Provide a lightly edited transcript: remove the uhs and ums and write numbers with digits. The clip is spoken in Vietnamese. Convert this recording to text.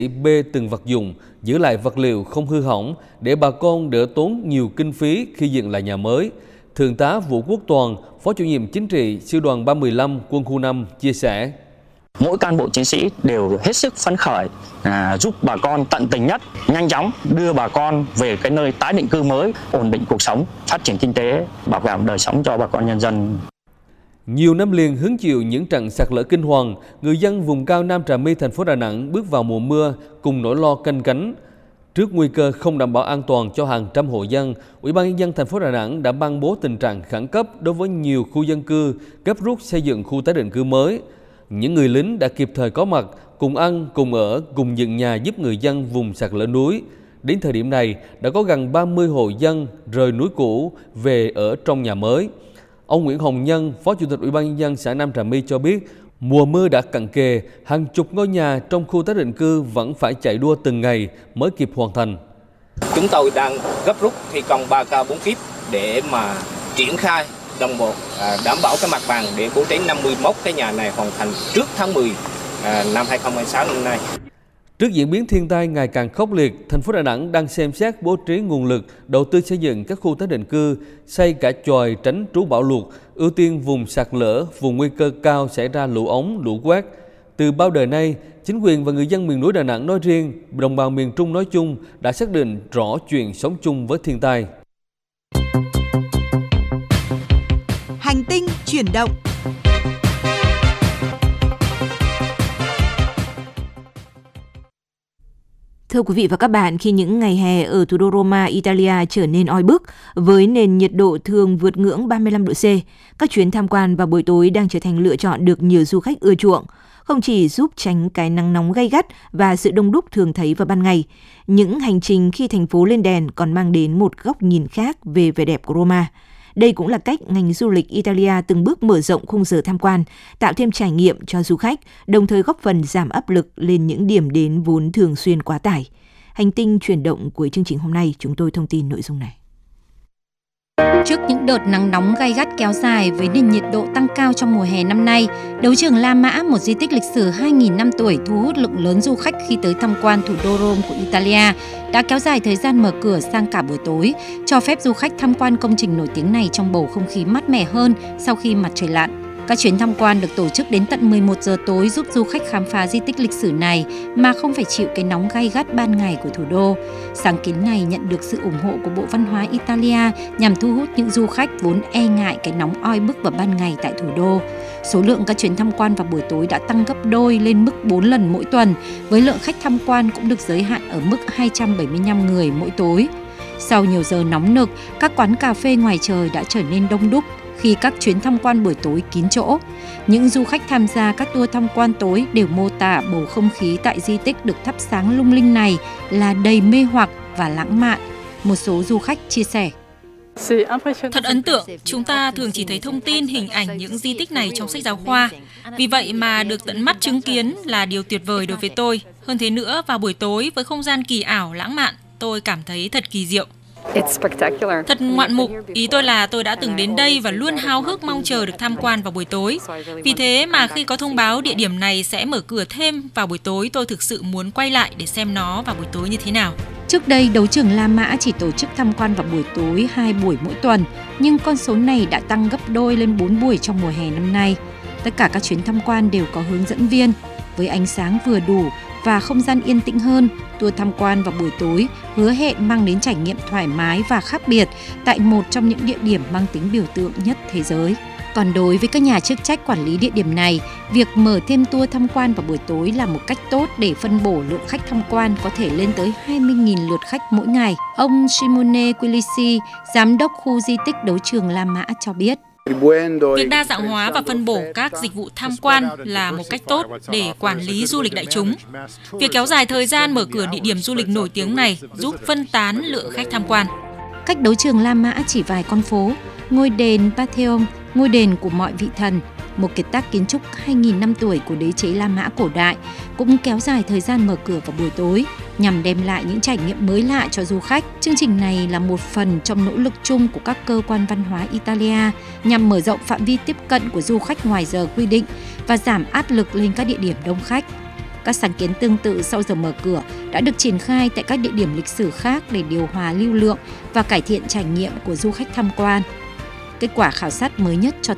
bê từng vật dụng, giữ lại vật liệu không hư hỏng để bà con đỡ tốn nhiều kinh phí khi dựng lại nhà mới. Thượng tá Vũ Quốc Toàn, Phó Chủ nhiệm Chính trị Sư đoàn 315 Quân khu 5 chia sẻ. Mỗi cán bộ chiến sĩ đều hết sức phấn khởi, giúp bà con tận tình nhất, nhanh chóng đưa bà con về cái nơi tái định cư mới, ổn định cuộc sống, phát triển kinh tế, bảo đảm đời sống cho bà con nhân dân. Nhiều năm liền hứng chịu những trận sạt lở kinh hoàng, người dân vùng cao Nam Trà My, thành phố Đà Nẵng bước vào mùa mưa cùng nỗi lo canh cánh. Trước nguy cơ không đảm bảo an toàn cho hàng trăm hộ dân, Ủy ban nhân dân thành phố Đà Nẵng đã ban bố tình trạng khẩn cấp đối với nhiều khu dân cư, gấp rút xây dựng khu tái định cư mới. Những người lính đã kịp thời có mặt, cùng ăn, cùng ở, cùng dựng nhà giúp người dân vùng sạt lở núi. Đến thời điểm này, đã có gần 30 hộ dân rời núi cũ về ở trong nhà mới. Ông Nguyễn Hồng Nhân, Phó Chủ tịch Ủy ban nhân dân xã Nam Trà My cho biết, mùa mưa đã cận kề, hàng chục ngôi nhà trong khu tái định cư vẫn phải chạy đua từng ngày mới kịp hoàn thành. Chúng tôi đang gấp rút thi công 3K 4 kíp để mà triển khai đồng bộ, đảm bảo cái mặt bằng để bố trí 51 cái nhà này hoàn thành trước tháng 10 năm 2026 năm nay. Trước diễn biến thiên tai ngày càng khốc liệt, thành phố Đà Nẵng đang xem xét bố trí nguồn lực đầu tư xây dựng các khu tái định cư, xây cả chòi tránh trú bão lụt, ưu tiên vùng sạt lở, vùng nguy cơ cao xảy ra lũ ống, lũ quét. Từ bao đời nay, chính quyền và người dân miền núi Đà Nẵng nói riêng, đồng bào miền Trung nói chung đã xác định rõ chuyện sống chung với thiên tai. Hành tinh chuyển động. Thưa quý vị và các bạn, khi những ngày hè ở thủ đô Roma, Italia trở nên oi bức với nền nhiệt độ thường vượt ngưỡng 35 độ C, các chuyến tham quan vào buổi tối đang trở thành lựa chọn được nhiều du khách ưa chuộng. Không chỉ giúp tránh cái nắng nóng gay gắt và sự đông đúc thường thấy vào ban ngày, những hành trình khi thành phố lên đèn còn mang đến một góc nhìn khác về vẻ đẹp của Roma. Đây cũng là cách ngành du lịch Italia từng bước mở rộng khung giờ tham quan, tạo thêm trải nghiệm cho du khách, đồng thời góp phần giảm áp lực lên những điểm đến vốn thường xuyên quá tải. Hành tinh chuyển động của chương trình hôm nay, chúng tôi thông tin nội dung này. Trước những đợt nắng nóng gay gắt kéo dài với nền nhiệt độ tăng cao trong mùa hè năm nay, đấu trường La Mã, một di tích lịch sử 2.000 năm tuổi thu hút lượng lớn du khách khi tới tham quan thủ đô Rome của Italia, đã kéo dài thời gian mở cửa sang cả buổi tối, cho phép du khách tham quan công trình nổi tiếng này trong bầu không khí mát mẻ hơn sau khi mặt trời lặn. Các chuyến tham quan được tổ chức đến tận 11 giờ tối giúp du khách khám phá di tích lịch sử này mà không phải chịu cái nóng gay gắt ban ngày của thủ đô. Sáng kiến này nhận được sự ủng hộ của Bộ Văn hóa Italia nhằm thu hút những du khách vốn e ngại cái nóng oi bức vào ban ngày tại thủ đô. Số lượng các chuyến tham quan vào buổi tối đã tăng gấp đôi lên mức 4 lần mỗi tuần, với lượng khách tham quan cũng được giới hạn ở mức 275 người mỗi tối. Sau nhiều giờ nóng nực, các quán cà phê ngoài trời đã trở nên đông đúc khi các chuyến tham quan buổi tối kín chỗ. Những du khách tham gia các tour tham quan tối đều mô tả bầu không khí tại di tích được thắp sáng lung linh này là đầy mê hoặc và lãng mạn. Một số du khách chia sẻ. Thật ấn tượng, chúng ta thường chỉ thấy thông tin, hình ảnh những di tích này trong sách giáo khoa. Vì vậy mà được tận mắt chứng kiến là điều tuyệt vời đối với tôi. Hơn thế nữa, vào buổi tối với không gian kỳ ảo, lãng mạn, tôi cảm thấy thật kỳ diệu. Thật ngoạn mục, ý tôi là tôi đã từng đến đây và luôn háo hức mong chờ được tham quan vào buổi tối. Vì thế mà khi có thông báo địa điểm này sẽ mở cửa thêm vào buổi tối, tôi thực sự muốn quay lại để xem nó vào buổi tối như thế nào. Trước đây, đấu trường La Mã chỉ tổ chức tham quan vào buổi tối 2 buổi mỗi tuần, nhưng con số này đã tăng gấp đôi lên 4 buổi trong mùa hè năm nay. Tất cả các chuyến tham quan đều có hướng dẫn viên, với ánh sáng vừa đủ và không gian yên tĩnh hơn. Tour tham quan vào buổi tối hứa hẹn mang đến trải nghiệm thoải mái và khác biệt tại một trong những địa điểm mang tính biểu tượng nhất thế giới. Còn đối với các nhà chức trách quản lý địa điểm này, việc mở thêm tour tham quan vào buổi tối là một cách tốt để phân bổ lượng khách tham quan có thể lên tới 20.000 lượt khách mỗi ngày. Ông Simone Quilisi, giám đốc khu di tích đấu trường La Mã cho biết. Việc đa dạng hóa và phân bổ các dịch vụ tham quan là một cách tốt để quản lý du lịch đại chúng. Việc kéo dài thời gian mở cửa địa điểm du lịch nổi tiếng này giúp phân tán lượng khách tham quan. Cách đấu trường La Mã chỉ vài con phố, ngôi đền Pantheon, ngôi đền của mọi vị thần, một kiệt tác kiến trúc 2.000 năm tuổi của đế chế La Mã cổ đại, cũng kéo dài thời gian mở cửa vào buổi tối nhằm đem lại những trải nghiệm mới lạ cho du khách. Chương trình này là một phần trong nỗ lực chung của các cơ quan văn hóa Italia nhằm mở rộng phạm vi tiếp cận của du khách ngoài giờ quy định và giảm áp lực lên các địa điểm đông khách. Các sáng kiến tương tự sau giờ mở cửa đã được triển khai tại các địa điểm lịch sử khác để điều hòa lưu lượng và cải thiện trải nghiệm của du khách tham quan. Kết quả khảo sát mới nhất cho